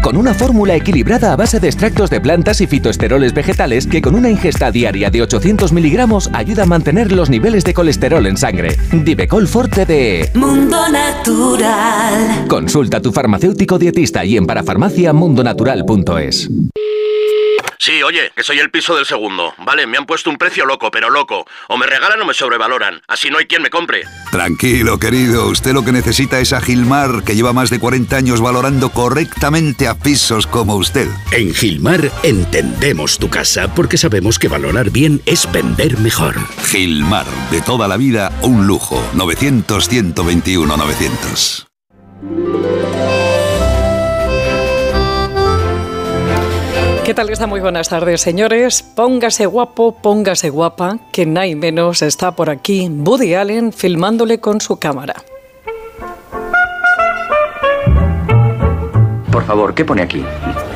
con una fórmula equilibrada a base de extractos de plantas y fitoesteroles vegetales que con una ingesta diaria de 800 miligramos ayuda a mantener los niveles de colesterol en sangre. Divecol Forte de Mundo Natural. Consulta a tu farmacéutico dietista y en parafarmaciamundonatural.es. Sí, oye, que soy el piso del segundo. Vale, me han puesto un precio loco, pero loco. O me regalan o me sobrevaloran. Así no hay quien me compre. Tranquilo, querido. Usted lo que necesita es a Gilmar, que lleva más de 40 años valorando correctamente a pisos como usted. En Gilmar entendemos tu casa porque sabemos que valorar bien es vender mejor. Gilmar, de toda la vida, un lujo. 900-121-900. ¿Qué tal está? Muy buenas tardes, señores. Póngase guapo, póngase guapa, que nadie menos está por aquí Woody Allen filmándole con su cámara. Por favor, ¿qué pone aquí?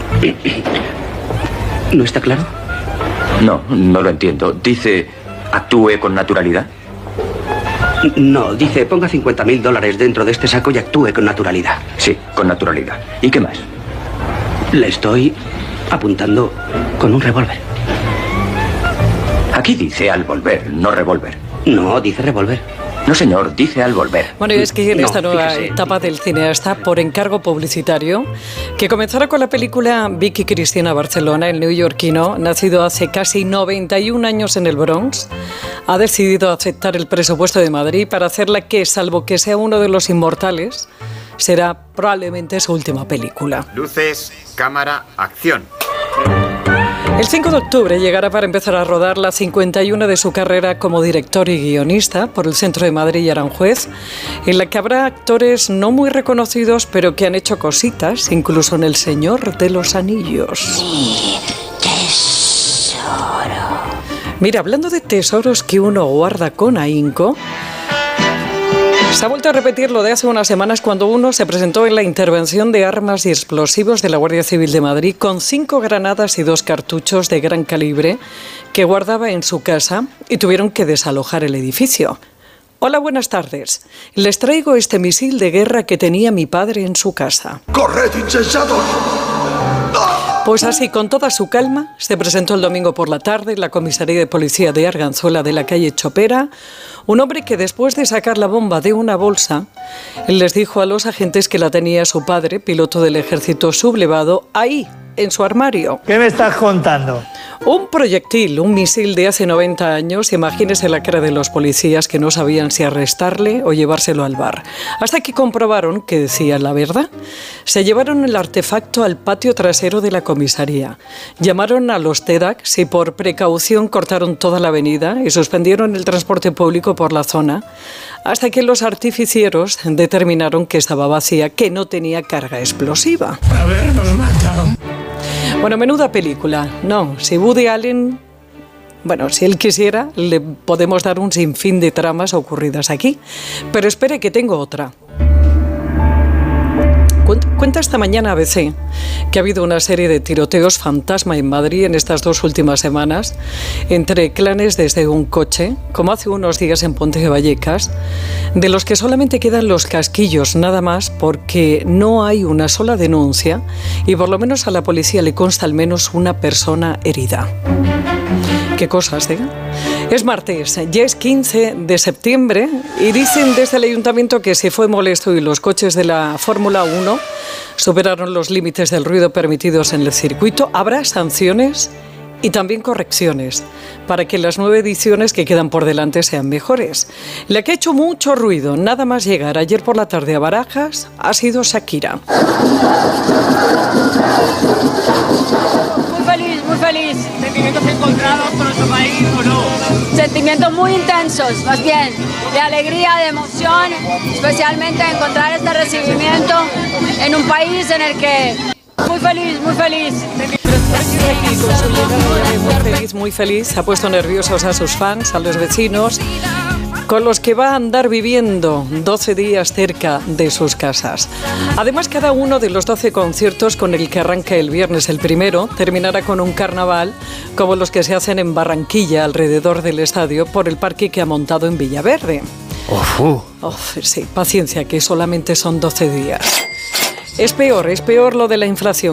¿No está claro? No lo entiendo. Dice, actúe con naturalidad. No, dice, ponga $50.000 dentro de este saco y actúe con naturalidad. Sí, con naturalidad. ¿Y qué más? Le estoy apuntando con un revólver. Aquí dice al volver, no revólver. No, dice revólver. No, señor, dice al volver. Bueno, y es que en esta nueva fíjese. etapa del cineasta, por encargo publicitario, que comenzará con la película Vicky Cristina Barcelona, el neoyorquino, nacido hace casi 91 años en el Bronx, ha decidido aceptar el presupuesto de Madrid para hacerla que, salvo que sea uno de los inmortales, será probablemente su última película. Luces, cámara, acción. El 5 de octubre llegará para empezar a rodar la 51 de su carrera como director y guionista por el centro de Madrid y Aranjuez, en la que habrá actores no muy reconocidos, pero que han hecho cositas, incluso en El Señor de los Anillos. Tesoro. Mira, hablando de tesoros que uno guarda con ahínco, se ha vuelto a repetir lo de hace unas semanas cuando uno se presentó en la intervención de armas y explosivos de la Guardia Civil de Madrid con 5 granadas y 2 cartuchos de gran calibre que guardaba en su casa y tuvieron que desalojar el edificio. Hola, buenas tardes. Les traigo este misil de guerra que tenía mi padre en su casa. ¡Corred, insensatos! Pues así, con toda su calma, se presentó el domingo por la tarde en la comisaría de policía de Arganzuela de la calle Chopera, un hombre que después de sacar la bomba de una bolsa, les dijo a los agentes que la tenía su padre, piloto del ejército sublevado, ahí, en su armario. ¿Qué me estás contando? Un proyectil, un misil de hace 90 años, imagínese la cara de los policías que no sabían si arrestarle o llevárselo al bar. Hasta que comprobaron que decía la verdad. Se llevaron el artefacto al patio trasero de la comisaría. Llamaron a los TEDx y por precaución cortaron toda la avenida y suspendieron el transporte público por la zona, hasta que los artificieros determinaron que estaba vacía, que no tenía carga explosiva. Habernos matado. Bueno, menuda película. No, si Woody Allen, bueno, si él quisiera, le podemos dar un sinfín de tramas ocurridas aquí. Pero espere que tengo otra. Cuenta esta mañana ABC que ha habido una serie de tiroteos fantasma en Madrid en estas 2 últimas semanas entre clanes desde un coche, como hace unos días en Ponte de Vallecas, de los que solamente quedan los casquillos nada más porque no hay una sola denuncia y por lo menos a la policía le consta al menos una persona herida. Qué cosas, ¿eh? Es martes, ya es 15 de septiembre y dicen desde el ayuntamiento que si fue molesto y los coches de la Fórmula 1 superaron los límites del ruido permitidos en el circuito, habrá sanciones y también correcciones para que las 9 ediciones que quedan por delante sean mejores. La que ha hecho mucho ruido nada más llegar ayer por la tarde a Barajas ha sido Shakira. Muy feliz. ¿Sentimientos encontrados por nuestro país o no? Sentimientos muy intensos, más bien, de alegría, de emoción, especialmente encontrar este recibimiento en un país en el que... Muy feliz, muy feliz. Muy feliz, ha puesto nerviosos a sus fans, a los vecinos, con los que va a andar viviendo 12 días cerca de sus casas. Además, cada uno de los 12 conciertos con el que arranca el viernes el primero terminará con un carnaval como los que se hacen en Barranquilla alrededor del estadio por el parque que ha montado en Villaverde. Sí, paciencia, que solamente son 12 días. Es peor lo de la inflación.